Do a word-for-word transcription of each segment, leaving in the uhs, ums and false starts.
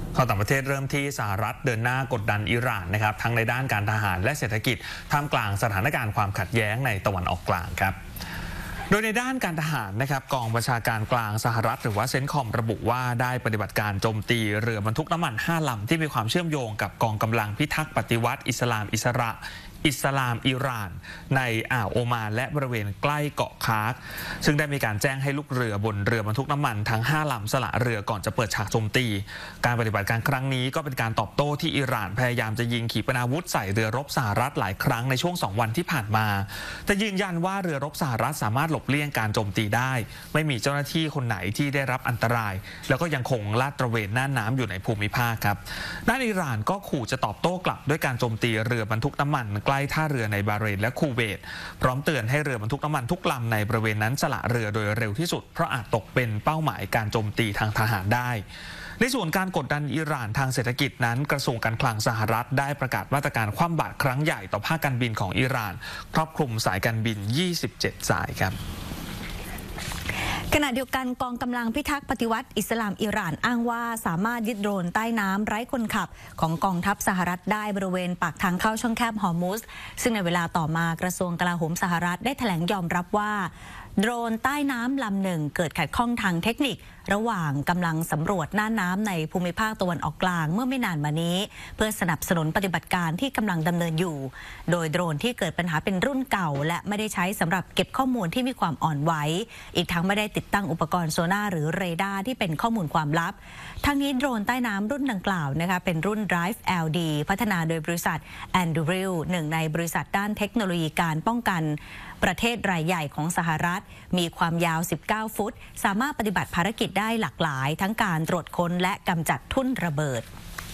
ข่าวต่างประเทศเริ่มที่สหรัฐเดินหน้ากดดันอิหร่านนะครับทั้งในด้านการทหารและเศรษฐกิจท่ามกลางสถานการณ์ความขัดแย้งในตะวันออกกลางครับโดยในด้านการทหารนะครับกองบัญชาการกลางสหรัฐหรือว่าเซนคอมระบุว่าได้ปฏิบัติการโจมตีเรือบรรทุกน้ำมันห้าลำที่มีความเชื่อมโยงกับกองกำลังพิทักษ์ปฏิวัติอิสลามอิสระอิสลามอิหร่านในอ่าวโอมานและบริเวณใกล้เกาะคาร์กซึ่งได้มีการแจ้งให้ลูกเรือบนเรือบรรทุกน้ำมันทั้งห้าลำสละเรือก่อนจะเปิดฉากโจมตีการปฏิบัติการครั้งนี้ก็เป็นการตอบโต้ที่อิหร่านพยายามจะยิงขีปนาวุธใส่เรือรบสหรัฐหลายครั้งในช่วงสองวันที่ผ่านมาแต่ยืนยันว่าเรือรบสหรัฐสามารถหลบเลี่ยงการโจมตีได้ไม่มีเจ้าหน้าที่คนไหนที่ได้รับอันตรายแล้วก็ยังคงลาดตระเวนน่านน้ำอยู่ในภูมิภาคครับด้านอิหร่านก็ขู่จะตอบโต้กลับด้วยการโจมตีเรือบรรทุกน้ำมันใกล้ท่าเรือในบาห์เรนและคูเวตพร้อมเตือนให้เรือบรรทุกน้ำมันทุกลำในบริเวณนั้นสละเรือโดยเร็วที่สุดเพราะอาจตกเป็นเป้าหมายการโจมตีทางทหารได้ในส่วนการกดดันอิหร่านทางเศรษฐกิจนั้นกระทรวงการคลังสหรัฐได้ประกาศมาตรการคว่ำบาตรครั้งใหญ่ต่อภาคการบินของอิหร่านครอบคลุมสายการบินยี่สิบเจ็ดสายครับขณะเดียวกันกองกำลังพิทักษ์ปฏิวัติอิสลามอิหร่านอ้างว่าสามารถยึดโดรนใต้น้ำไร้คนขับของกองทัพสหรัฐได้บริเวณปากทางเข้าช่องแคบฮอร์มุซซึ่งในเวลาต่อมากระทรวงกลาโหมสหรัฐได้แถลงยอมรับว่าโดรนใต้น้ำลำหนึ่งเกิดขัดข้องทางเทคนิคระหว่างกำลังสำรวจน่านน้ำในภูมิภาคตะวันออกกลางเมื่อไม่นานมานี้เพื่อสนับสนุนปฏิบัติการที่กำลังดำเนินอยู่โดยโดรนที่เกิดปัญหาเป็นรุ่นเก่าและไม่ได้ใช้สำหรับเก็บข้อมูลที่มีความอ่อนไหวอีกทั้งไม่ได้ติดตั้งอุปกรณ์โซน่าหรือเรดาร์ที่เป็นข้อมูลความลับทั้งนี้โดรนใต้น้ำรุ่นดังกล่าวนะคะเป็นรุ่น Drive แอล ดี พัฒนาโดยบริษัท Anduril หนึ่งในบริษัทด้านเทคโนโลยีการป้องกันประเทศรายใหญ่ของสหรัฐมีความยาวสิบเก้าฟุตสามารถปฏิบัติภารกิจได้หลากหลายทั้งการตรวจค้นและกำจัดทุ่นระเบิด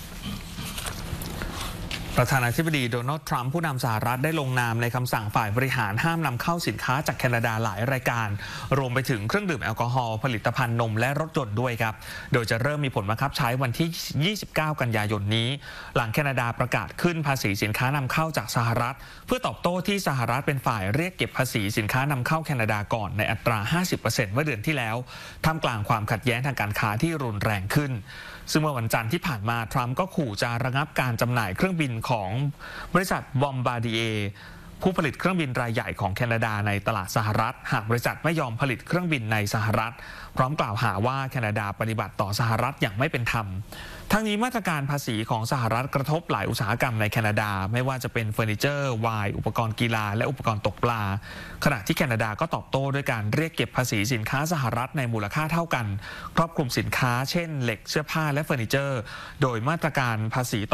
ประธานาธิบดีโดนัลด์ทรัมป์ผู้นำสหรัฐได้ลงนามในคำสั่งฝ่ายบริหารห้ามนำเข้าสินค้าจากแคนาดาหลายรายการรวมไปถึงเครื่องดื่มแอลกอฮอล์ผลิตภัณฑ์นมและรถยนต์ด้วยครับโดยจะเริ่มมีผลบังคับใช้วันที่ยี่สิบเก้ากันยายนนี้หลังแคนาดาประกาศขึ้นภาษีสินค้านำเข้าจากสหรัฐเพื่อตอบโต้ที่สหรัฐเป็นฝ่ายเรียกเก็บภาษีสินค้านำเข้าแคนาดาก่อนในอัตรา ห้าสิบเปอร์เซ็นต์ เมื่อเดือนที่แล้วท่ามกลางความขัดแย้งทางการค้าที่รุนแรงขึ้นซึ่งเมื่อวันจันทร์ที่ผ่านมาทรัมป์ก็ขู่จะระงับการจำหน่ายเครื่องบินของบริษัทบอมบาร์ดิเอผู้ผลิตเครื่องบินรายใหญ่ของแคนาดาในตลาดสหรัฐหากบริษัทไม่ยอมผลิตเครื่องบินในสหรัฐพร้อมกล่าวหาว่าแคนาดาปฏิบัติต่อสหรัฐอย่างไม่เป็นธรรมทั้งนี้มาตรการภาษีของสหรัฐกระทบหลายอุตสาหกรรมในแคนาดาไม่ว่าจะเป็นเฟอร์นิเจอร์ไวน์อุปกรณ์กีฬาและอุปกรณ์ตกปลาขณะที่แคนาดาก็ตอบโต้ด้วยการเรียกเก็บภาษีสินค้าสหรัฐในมูลค่าเท่ากันครอบคลุมสินค้าเช่นเหล็กเสื้อผ้าและเฟอร์นิเจอร์โดยมาตรการภาษี